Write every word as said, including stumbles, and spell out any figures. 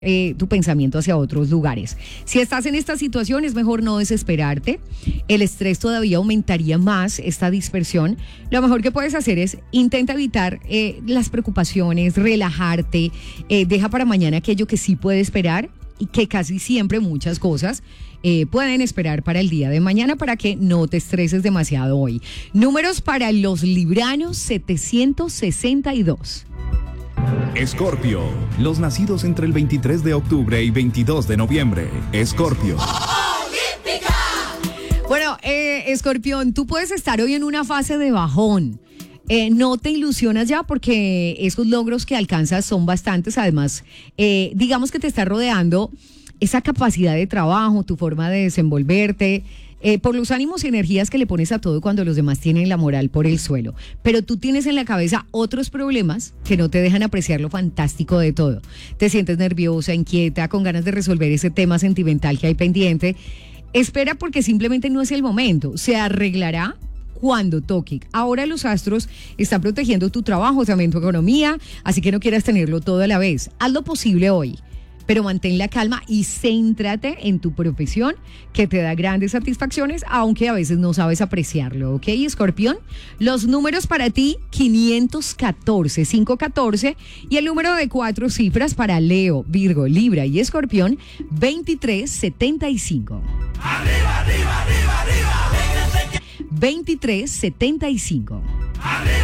Eh, tu pensamiento hacia otros lugares. Si estás en esta situación, es mejor no desesperarte. El estrés todavía aumentaría más esta dispersión. Lo mejor que puedes hacer es intenta evitar eh, las preocupaciones, relajarte, eh, deja para mañana aquello que sí puede esperar y que casi siempre muchas cosas eh, pueden esperar para el día de mañana para que no te estreses demasiado hoy. Números para los libranos setecientos sesenta y dos. Escorpio, los nacidos entre el veintitrés de octubre y veintidós de noviembre. Escorpio. Bueno, eh, Escorpión, tú puedes estar hoy en una fase de bajón. Eh, no te ilusionas ya porque esos logros que alcanzas son bastantes. Además, eh, digamos que te está rodeando esa capacidad de trabajo, tu forma de desenvolverte, eh, por los ánimos y energías que le pones a todo cuando los demás tienen la moral por el suelo. Pero tú tienes en la cabeza otros problemas que no te dejan apreciar lo fantástico de todo. Te sientes nerviosa, inquieta, con ganas de resolver ese tema sentimental que hay pendiente. Espera porque simplemente no es el momento. Se arreglará cuando toque. Ahora los astros están protegiendo tu trabajo, también tu economía, así que no quieras tenerlo todo a la vez. Haz lo posible hoy, pero mantén la calma y céntrate en tu profesión que te da grandes satisfacciones, aunque a veces no sabes apreciarlo, ¿ok, Escorpión? Los números para ti, quinientos catorce, quinientos catorce, y el número de cuatro cifras para Leo, Virgo, Libra y Escorpión, veintitrés setenta y cinco. ¡Arriba, arriba, arriba, arriba! veintitrés setenta y cinco.